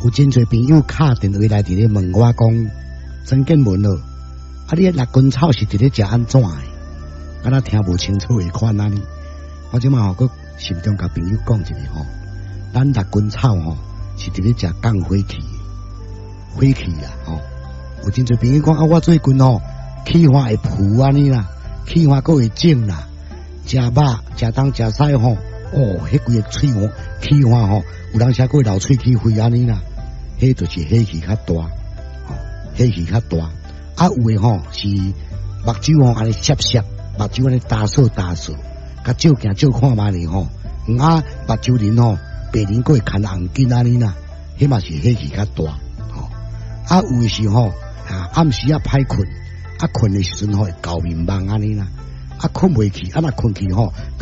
有真侪朋友敲电话来伫咧问我讲，曾建文咯，啊你六根草是伫咧食安怎的？敢若听无清楚的款安尼。我即马个心中甲朋友讲一下吼，咱六根草吼是伫咧食降火气，火气啦吼。有真侪朋友讲啊，我最近吼气化会浮安尼啦，气化佫会肿啦，食肉食东食西吼，迄规个喙吼气化吼，有人写过流喙齿灰安尼啦。迄就是火气较大，火气较大。啊有诶吼是目睭吼安尼涩涩，目睭安尼打扫打扫，甲照镜照看嘛哩吼。啊目睭鳞吼白鳞佫会牵红筋安尼啦，迄嘛是火气较大。啊有诶是吼暗时啊歹困，啊困诶时阵吼会搞面梦安尼啦，啊困袂去，啊若困去吼。